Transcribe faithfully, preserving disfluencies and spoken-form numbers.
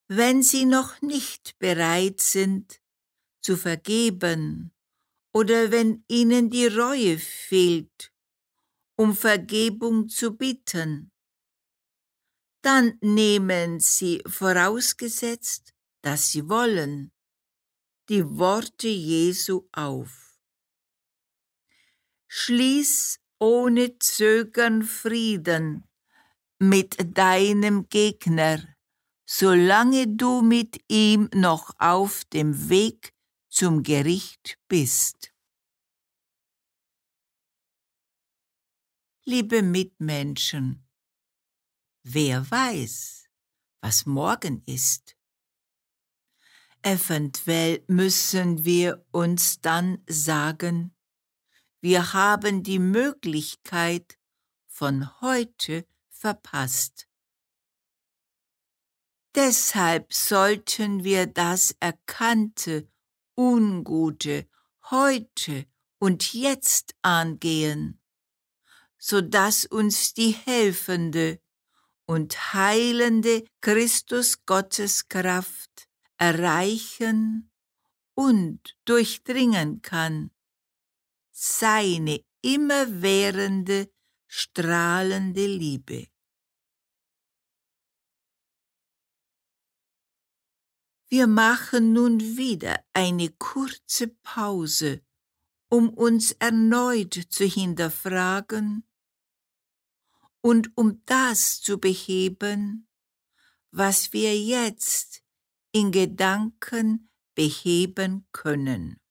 wenn sie noch nicht bereit sind, zu vergeben oder wenn ihnen die Reue fehlt, um Vergebung zu bitten. Dann nehmen sie, vorausgesetzt, dass sie wollen, die Worte Jesu auf. Schließ ohne Zögern Frieden mit deinem Gegner, solange du mit ihm noch auf dem Weg zum Gericht bist. Liebe Mitmenschen, wer weiß, was morgen ist? Eventuell müssen wir uns dann sagen, wir haben die Möglichkeit von heute verpasst. Deshalb sollten wir das Erkannte, Ungute heute und jetzt angehen, sodass uns die helfende und heilende Christus-Gottes-Kraft erreichen und durchdringen kann, seine immerwährende, strahlende Liebe. Wir machen nun wieder eine kurze Pause, um uns erneut zu hinterfragen und um das zu beheben, was wir jetzt in Gedanken beheben können.